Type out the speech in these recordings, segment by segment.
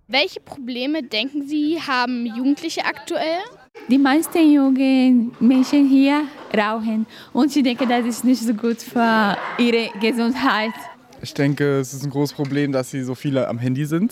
Welche Probleme denken Sie, haben Jugendliche aktuell? Die meisten jungen Menschen hier rauchen und ich denke, das ist nicht so gut für ihre Gesundheit. Ich denke, es ist ein großes Problem, dass sie so viele am Handy sind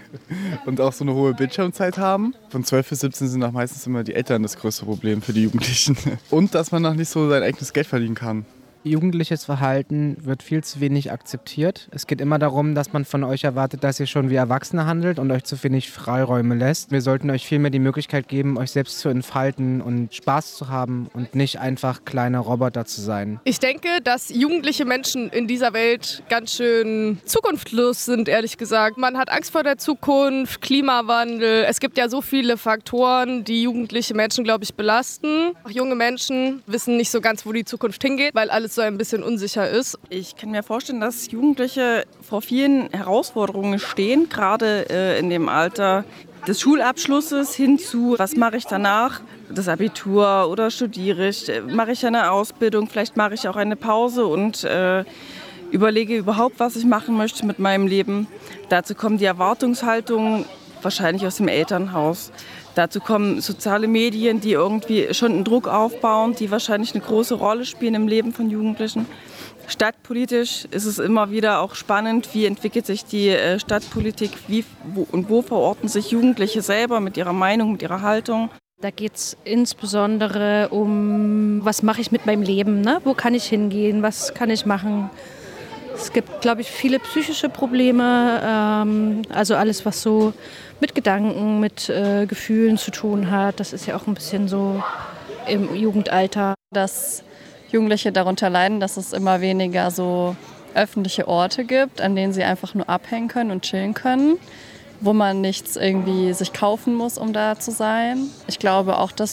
und auch so eine hohe Bildschirmzeit haben. Von 12 bis 17 sind auch meistens immer die Eltern das größte Problem für die Jugendlichen. Und dass man noch nicht so sein eigenes Geld verdienen kann. Jugendliches Verhalten wird viel zu wenig akzeptiert. Es geht immer darum, dass man von euch erwartet, dass ihr schon wie Erwachsene handelt und euch zu wenig Freiräume lässt. Wir sollten euch vielmehr die Möglichkeit geben, euch selbst zu entfalten und Spaß zu haben und nicht einfach kleine Roboter zu sein. Ich denke, dass jugendliche Menschen in dieser Welt ganz schön zukunftslos sind, ehrlich gesagt. Man hat Angst vor der Zukunft, Klimawandel. Es gibt ja so viele Faktoren, die jugendliche Menschen, glaube ich, belasten. Auch junge Menschen wissen nicht so ganz, wo die Zukunft hingeht, weil alles so ein bisschen unsicher ist. Ich kann mir vorstellen, dass Jugendliche vor vielen Herausforderungen stehen, gerade in dem Alter des Schulabschlusses hin zu, was mache ich danach, das Abitur oder studiere ich, mache ich eine Ausbildung, vielleicht mache ich auch eine Pause und überlege überhaupt, was ich machen möchte mit meinem Leben. Dazu kommen die Erwartungshaltungen wahrscheinlich aus dem Elternhaus. Dazu kommen soziale Medien, die irgendwie schon einen Druck aufbauen, die wahrscheinlich eine große Rolle spielen im Leben von Jugendlichen. Stadtpolitisch ist es immer wieder auch spannend, wie entwickelt sich die Stadtpolitik, wo verorten sich Jugendliche selber mit ihrer Meinung, mit ihrer Haltung. Da geht es insbesondere um, was mache ich mit meinem Leben, ne? Wo kann ich hingehen, was kann ich machen. Es gibt, glaube ich, viele psychische Probleme, also alles, was so mit Gedanken, mit Gefühlen zu tun hat. Das ist ja auch ein bisschen so im Jugendalter. Dass Jugendliche darunter leiden, dass es immer weniger so öffentliche Orte gibt, an denen sie einfach nur abhängen können und chillen können, wo man nichts irgendwie sich kaufen muss, um da zu sein. Ich glaube auch, dass